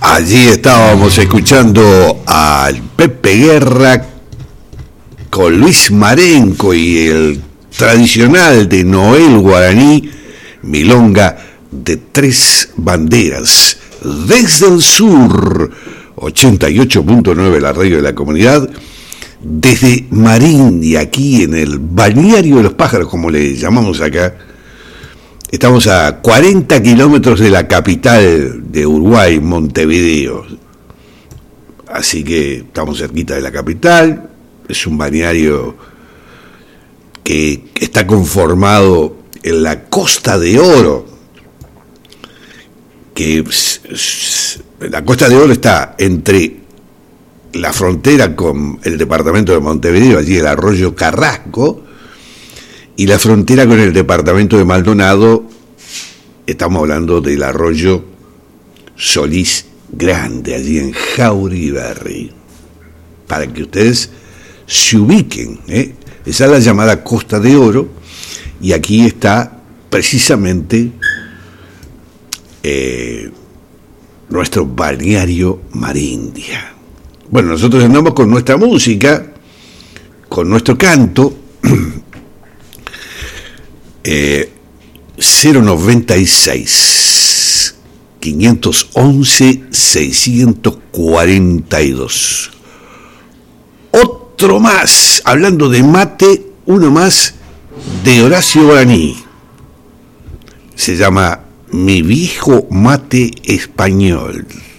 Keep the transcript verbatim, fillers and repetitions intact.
Allí estábamos escuchando al Pepe Guerra con Luis Marenco y el tradicional de Noel Guaraní, Milonga de Tres Banderas. Desde el sur, ochenta y ocho punto nueve la radio de la comunidad, desde Marín y aquí en el balneario de los pájaros, como le llamamos acá. Estamos a cuarenta kilómetros de la capital de Uruguay, Montevideo. Así que estamos cerquita de la capital. Es un balneario que está conformado en la Costa de Oro. Que la Costa de Oro está entre la frontera con el departamento de Montevideo, allí el arroyo Carrasco, y la frontera con el departamento de Maldonado. Estamos hablando del arroyo Solís Grande, allí en Jauriberri, para que ustedes se ubiquen, ¿eh? Esa es la llamada Costa de Oro, y aquí está precisamente eh, nuestro balneario Marindia. Bueno, nosotros andamos con nuestra música, con nuestro canto. Eh, cero noventa y seis, quinientos once, seiscientos cuarenta y dos. Otro más, hablando de mate, uno más de Horacio Guaraní. Se llama Mi Viejo Mate Español.